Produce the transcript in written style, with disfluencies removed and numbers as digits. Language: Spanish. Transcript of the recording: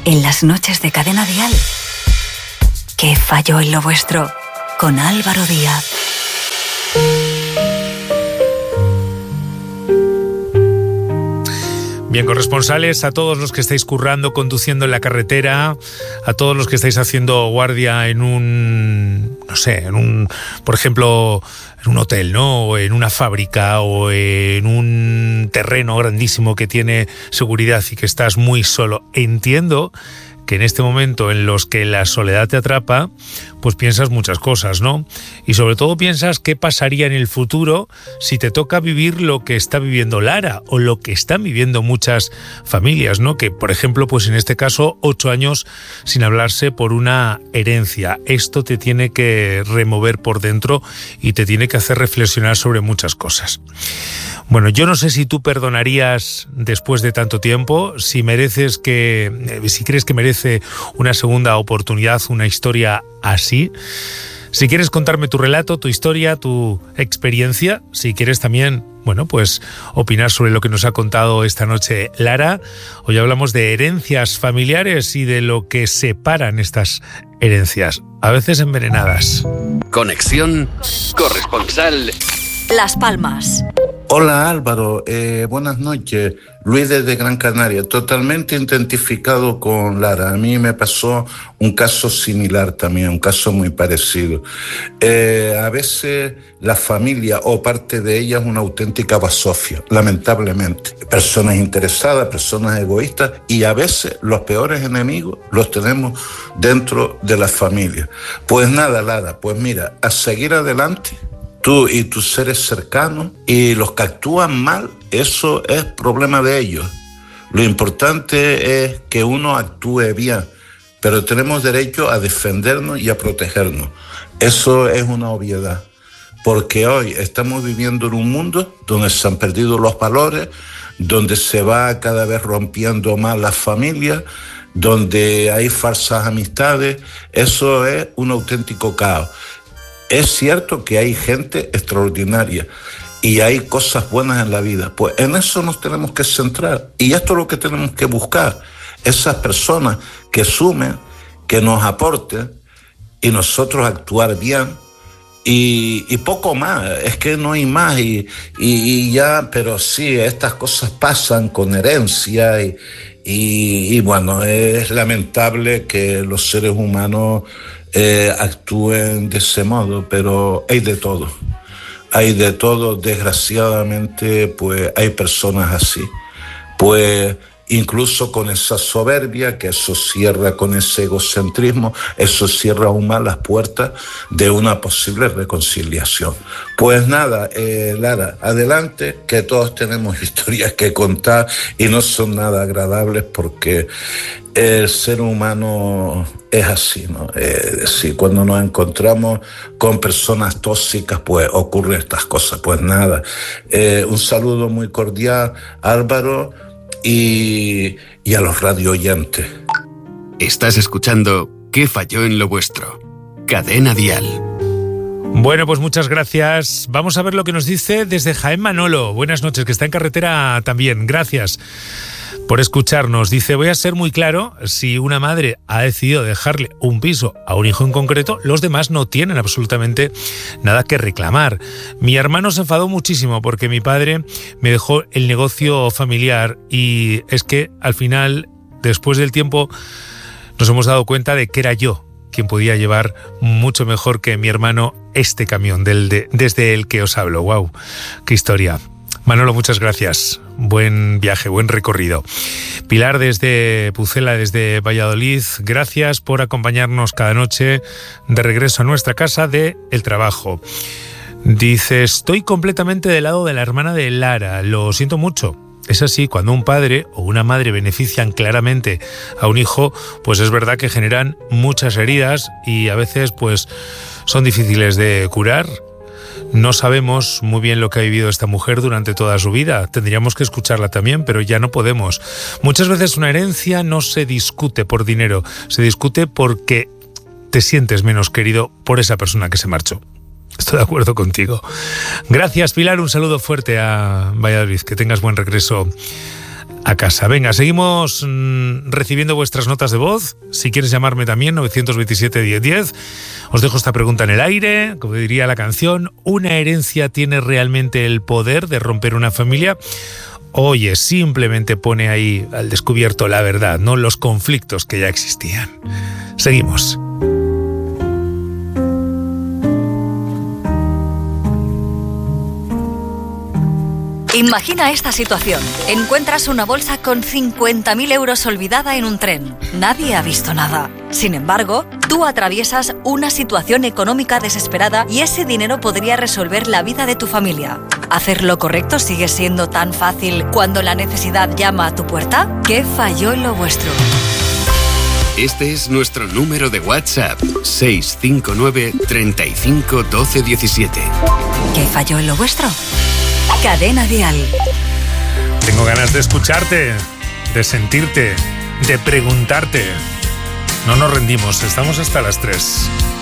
en las noches de Cadena Dial. ¿Qué falló en lo vuestro? Con Álvaro Díaz. Bien, corresponsales, a todos los que estáis currando, conduciendo en la carretera, a todos los que estáis haciendo guardia en un, no sé, por ejemplo, en un hotel, ¿no? O en una fábrica o en un terreno grandísimo que tiene seguridad y que estás muy solo. Entiendo que en este momento en los que la soledad te atrapa, pues piensas muchas cosas, ¿no? Y sobre todo piensas qué pasaría en el futuro si te toca vivir lo que está viviendo Lara o lo que están viviendo muchas familias, ¿no? Que, por ejemplo, pues en este caso, 8 años sin hablarse por una herencia. Esto te tiene que remover por dentro y te tiene que hacer reflexionar sobre muchas cosas. Bueno, yo no sé si tú perdonarías después de tanto tiempo, si crees que merece una segunda oportunidad, una historia así. Si quieres contarme tu relato, tu historia, tu experiencia, si quieres también, bueno, pues opinar sobre lo que nos ha contado esta noche Lara. Hoy hablamos de herencias familiares y de lo que separan estas herencias, a veces envenenadas. Conexión corresponsal Las Palmas. Hola Álvaro, buenas noches. Luis desde Gran Canaria, totalmente identificado con Lara. A mí me pasó un caso similar también, un caso muy parecido. A veces la familia o parte de ella es una auténtica basofia, lamentablemente. Personas interesadas, personas egoístas y a veces los peores enemigos los tenemos dentro de la familia. Pues nada, Lara, pues mira, a seguir adelante. Tú y tus seres cercanos, y los que actúan mal, eso es problema de ellos. Lo importante es que uno actúe bien, pero tenemos derecho a defendernos y a protegernos. Eso es una obviedad, porque hoy estamos viviendo en un mundo donde se han perdido los valores, donde se va cada vez rompiendo más las familias, donde hay falsas amistades. Eso es un auténtico caos. Es cierto que hay gente extraordinaria y hay cosas buenas en la vida, pues en eso nos tenemos que centrar y esto es lo que tenemos que buscar, esas personas que sumen, que nos aporten y nosotros actuar bien y poco más, es que no hay más y ya, pero sí, estas cosas pasan con herencia y bueno, es lamentable que los seres humanos actúen de ese modo, pero hay de todo, desgraciadamente, pues hay personas así, pues incluso con esa soberbia, que eso cierra con ese egocentrismo, eso cierra aún más las puertas de una posible reconciliación. Pues nada, Lara, adelante, que todos tenemos historias que contar y no son nada agradables porque el ser humano es así, ¿no? Es decir, cuando nos encontramos con personas tóxicas, pues ocurren estas cosas. Pues nada, un saludo muy cordial, Álvaro, y a los radio oyentes. Estás escuchando ¿Qué falló en lo vuestro? Cadena Dial. Bueno, pues muchas gracias. Vamos a ver lo que nos dice desde Jaén Manolo. Buenas noches, que está en carretera también. Gracias por escucharnos. Dice, voy a ser muy claro, si una madre ha decidido dejarle un piso a un hijo en concreto, los demás no tienen absolutamente nada que reclamar. Mi hermano se enfadó muchísimo porque mi padre me dejó el negocio familiar y es que al final, después del tiempo, nos hemos dado cuenta de que era yo quien podía llevar mucho mejor que mi hermano este camión desde el que os hablo. ¡Wow! ¡Qué historia! Manolo, muchas gracias. Buen viaje, buen recorrido. Pilar desde Pucela, desde Valladolid, gracias por acompañarnos cada noche de regreso a nuestra casa de el trabajo. Dice, estoy completamente del lado de la hermana de Lara, lo siento mucho. Es así, cuando un padre o una madre benefician claramente a un hijo, pues es verdad que generan muchas heridas y a veces pues son difíciles de curar. No sabemos muy bien lo que ha vivido esta mujer durante toda su vida. Tendríamos que escucharla también, pero ya no podemos. Muchas veces una herencia no se discute por dinero, se discute porque te sientes menos querido por esa persona que se marchó. Estoy de acuerdo contigo. Gracias, Pilar. Un saludo fuerte a Valladolid. Que tengas buen regreso a casa. Venga, seguimos recibiendo vuestras notas de voz. Si quieres llamarme también, 927-1010. Os dejo esta pregunta en el aire. Como diría la canción, ¿una herencia tiene realmente el poder de romper una familia? Oye, simplemente pone ahí al descubierto la verdad, no los conflictos que ya existían. Seguimos. Imagina esta situación. Encuentras una bolsa con 50.000 euros olvidada en un tren. Nadie ha visto nada. Sin embargo, tú atraviesas una situación económica desesperada y ese dinero podría resolver la vida de tu familia. ¿Hacer lo correcto sigue siendo tan fácil cuando la necesidad llama a tu puerta? ¿Qué falló en lo vuestro? Este es nuestro número de WhatsApp, 659 35 12 17. ¿Qué falló en lo vuestro? Cadena Dial. Tengo ganas de escucharte, de sentirte, de preguntarte. No nos rendimos, estamos hasta las 3.